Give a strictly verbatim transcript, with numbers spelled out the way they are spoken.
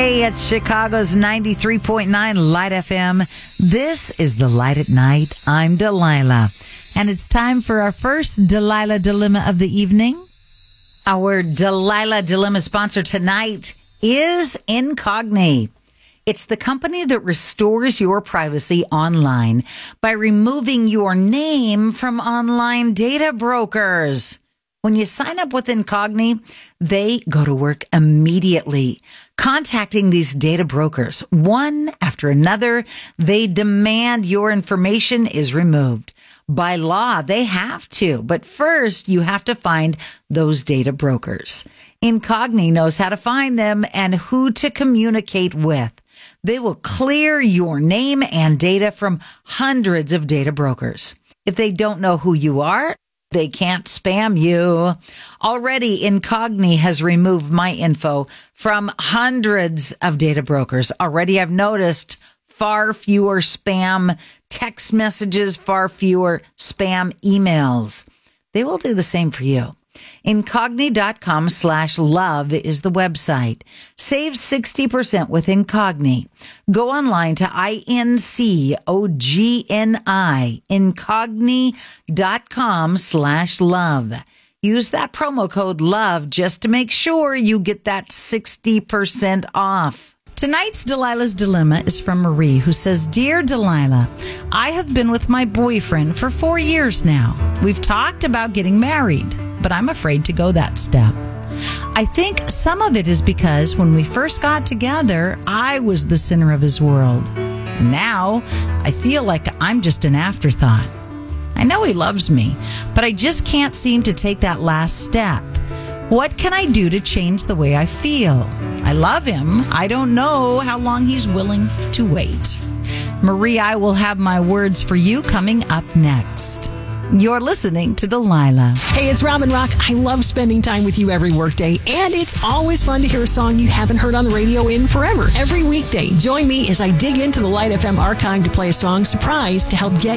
Hey, it's Chicago's ninety-three point nine Light F M. This is The Light at Night. I'm Delilah. And it's time for our first Delilah Dilemma of the evening. Our Delilah Dilemma sponsor tonight is Incogni. It's the company that restores your privacy online by removing your name from online data brokers. When you sign up with Incogni, they go to work immediately, contacting these data brokers. One after another, they demand your information is removed. By law, they have to. But first, you have to find those data brokers. Incogni knows how to find them and who to communicate with. They will clear your name and data from hundreds of data brokers. If they don't know who you are, they can't spam you. Already, Incogni has removed my info from hundreds of data brokers. Already, I've noticed far fewer spam text messages, far fewer spam emails. They will do the same for you. Incogni.com slash love is the website. Save sixty percent with Incogni. Go online to I N C O G N I, Incogni.com slash love. Use that promo code LOVE just to make sure you get that sixty percent off. Tonight's Delilah's Dilemma is from Marie, who says, Dear Delilah, I have been with my boyfriend for four years now. We've talked about getting married, but I'm afraid to go that step. I think some of it is because when we first got together, I was the center of his world. And now I feel like I'm just an afterthought. I know he loves me, but I just can't seem to take that last step. What can I do to change the way I feel? I love him. I don't know how long he's willing to wait. Marie, I will have my words for you coming up next. You're listening to Delilah. Hey, it's Robin Rock. I love spending time with you every workday, and it's always fun to hear a song you haven't heard on the radio in forever. Every weekday, join me as I dig into the Light F M archive to play a song surprise to help get